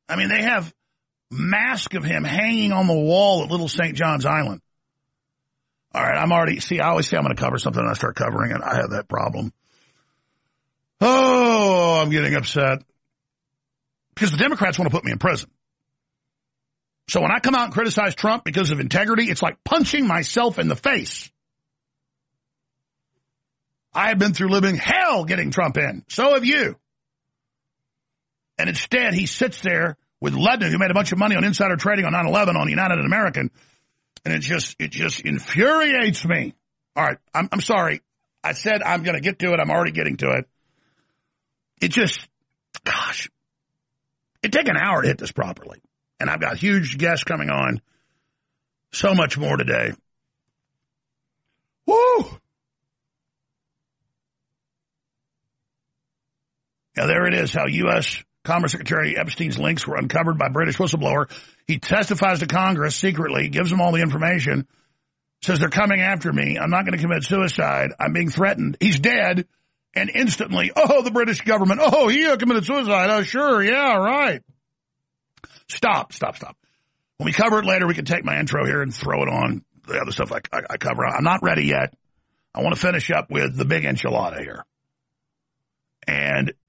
I mean, they have mask of him hanging on the wall at Little St. John's Island. All right, I always say I'm going to cover something and I start covering it. I have that problem. Oh, I'm getting upset. Because the Democrats want to put me in prison. So when I come out and criticize Trump because of integrity, it's like punching myself in the face. I have been through living hell getting Trump in. So have you. And instead, he sits there with Lednick, who made a bunch of money on insider trading on 9/11 on United American. And it just infuriates me. All right, I'm sorry. I said I'm going to get to it. I'm already getting to it. Gosh, it'd take an hour to hit this properly. And I've got huge guests coming on. So much more today. Woo! Now, there it is, how U.S. Commerce Secretary Epstein's links were uncovered by British whistleblower. He testifies to Congress secretly, gives them all the information, says they're coming after me. I'm not going to commit suicide. I'm being threatened. He's dead. And instantly, oh, the British government. Oh, he committed suicide. Oh, sure. Yeah, right. Stop. When we cover it later, we can take my intro here and throw it on the other stuff I cover. I'm not ready yet. I want to finish up with the big enchilada here. And